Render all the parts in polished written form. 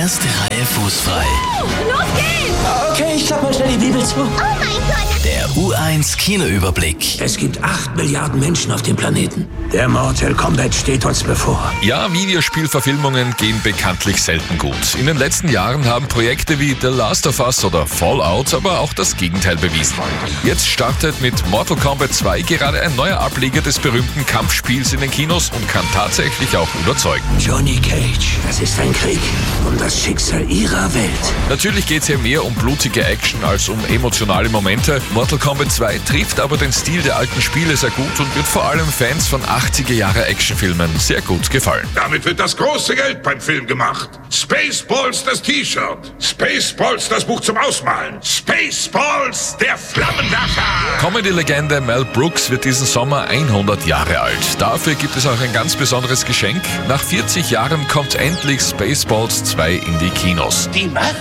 Erste Reihe fußfrei. Los geht's! Okay, ich klappe mal schnell die Bibel zu. Oh mein Gott! Der U1 Kinoüberblick. Es gibt 8 Milliarden Menschen auf dem Planeten. Der Mortal Kombat steht uns bevor. Ja, Videospielverfilmungen gehen bekanntlich selten gut. In den letzten Jahren haben Projekte wie The Last of Us oder Fallout aber auch das Gegenteil bewiesen. Jetzt startet mit Mortal Kombat 2 gerade ein neuer Ableger des berühmten Kampfspiels in den Kinos und kann tatsächlich auch überzeugen. Johnny Cage, das ist ein Krieg um das Schicksal ihrer Welt. Natürlich geht es hier mehr um blutige Action als um emotionale Momente. Mortal Kombat 2 trifft aber den Stil der alten Spiele sehr gut und wird vor allem Fans von 80er-Jahre-Actionfilmen sehr gut gefallen. Damit wird das große Geld beim Film gemacht. Spaceballs das T-Shirt. Spaceballs das Buch zum Ausmalen. Spaceballs der Flammenwerfer. Comedy-Legende Mel Brooks wird diesen Sommer 100 Jahre alt. Dafür gibt es auch ein ganz besonderes Geschenk. Nach 40 Jahren kommt endlich Spaceballs 2 in die Kinos. Die Macht?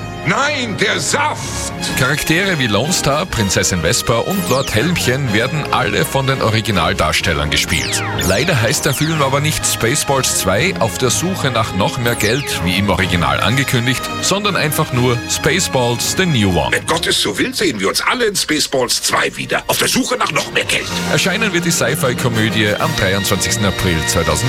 Nein, der Saft. Charaktere wie Lone Star, Prinzessin Vesper und Lord Helmchen werden alle von den Originaldarstellern gespielt. Leider heißt der Film aber nicht Spaceballs 2 auf der Suche nach noch mehr Geld, wie im Original angekündigt, sondern einfach nur Spaceballs The New One. Wenn Gott es so will, sehen wir uns alle in Spaceballs 2 wieder. Auf der Suche nach noch mehr Geld. Erscheinen wird die Sci-Fi-Komödie am 23. April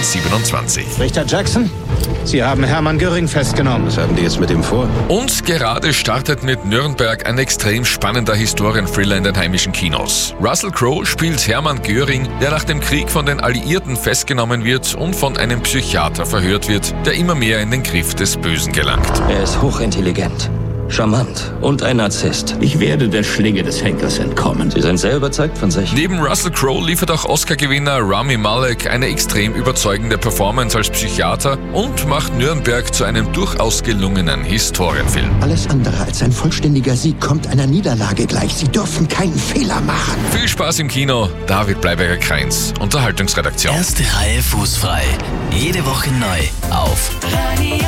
2027. Richter Jackson, Sie haben Hermann Göring festgenommen. Was haben die jetzt mit ihm vor? Und gerade startet mit Nürnberg ein extrem spannender Historienthriller in den heimischen Kinos. Russell Crowe spielt Hermann Göring, der nach dem Krieg von den Alliierten festgenommen wird und von einem Psychiater verhört wird, der immer mehr in den Griff des Bösen gelangt. Er ist hochintelligent, charmant und ein Narzisst. Ich werde der Schlinge des Henkers entkommen. Sie sind sehr überzeugt von sich. Neben Russell Crowe liefert auch Oscar-Gewinner Rami Malek eine extrem überzeugende Performance als Psychiater und macht Nürnberg zu einem durchaus gelungenen Historienfilm. Alles andere als ein vollständiger Sieg kommt einer Niederlage gleich. Sie dürfen keinen Fehler machen. Viel Spaß im Kino, David Bleiberger-Kreins, Unterhaltungsredaktion. Erste Reihe fußfrei. Jede Woche neu auf Radio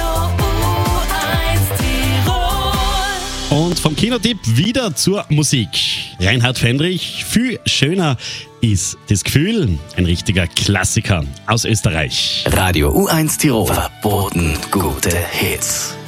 Und vom Kinotipp wieder zur Musik. Reinhard Fendrich, viel schöner ist das Gefühl. Ein richtiger Klassiker aus Österreich. Radio U1 Tirol. Verboten gute Hits.